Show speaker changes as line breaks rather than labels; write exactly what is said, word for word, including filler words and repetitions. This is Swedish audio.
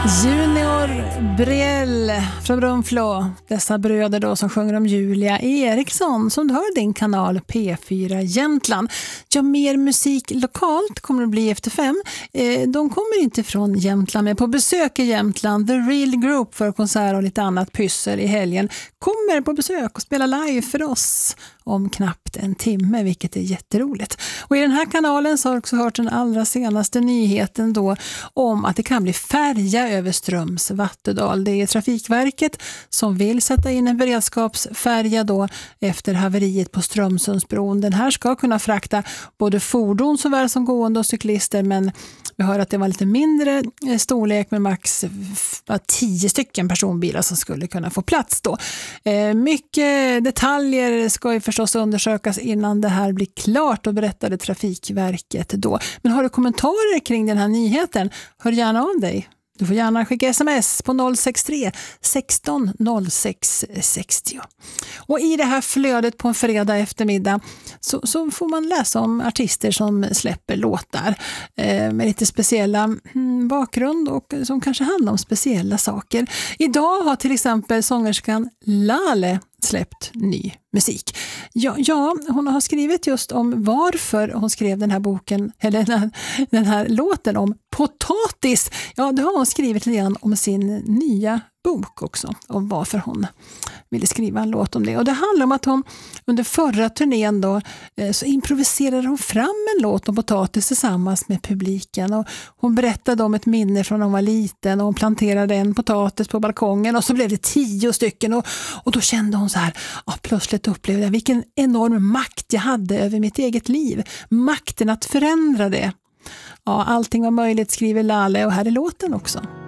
Junior Briell från Brunflo, dessa bröder då som sjunger om Julia Eriksson som du hör din kanal P fyra Jämtland. Ja, mer musik lokalt kommer det bli efter fem. Eh, de kommer inte från Jämtland men på besök i Jämtland. The Real Group för konsert och lite annat pyssel i helgen kommer på besök och spela live för oss om knappt en timme, vilket är jätteroligt. Och i den här kanalen så har jag också hört den allra senaste nyheten då om att det kan bli färja över Ströms Vattudal. Det är Trafikverket som vill sätta in en beredskapsfärja då efter haveriet på Strömsundsbron. Den här ska kunna frakta både fordon såväl som gående och cyklister, men vi hör att det var lite mindre storlek med max tio stycken personbilar som skulle kunna få plats då. Eh, mycket detaljer ska ju förstås undersökas innan det här blir klart, och berättade Trafikverket då. Men har du kommentarer kring den här nyheten, hör gärna av dig. Du får gärna skicka sms på noll sex tre sexton noll sex sextio. Och i det här flödet på en fredag eftermiddag så, så får man läsa om artister som släpper låtar eh, med lite speciella mm, bakgrund och som kanske handlar om speciella saker. Idag har till exempel sångerskan Lale släppt ny musik. Ja, ja, hon har skrivit just om varför hon skrev den här boken, eller den här, den här låten om potatis. Ja, det har hon skrivit lite grann om sin nya bok också, om varför hon ville skriva en låt om det. Och det handlar om att hon under förra turnén då eh, så improviserade hon fram en låt om potatis tillsammans med publiken, och hon berättade om ett minne från när hon var liten och hon planterade en potatis på balkongen och så blev det tio stycken, och, och då kände hon så här, ja, plötsligt upplevde jag vilken enorm makt jag hade över mitt eget liv, makten att förändra det. Ja, allting var möjligt, skriver Lale, och här är låten också.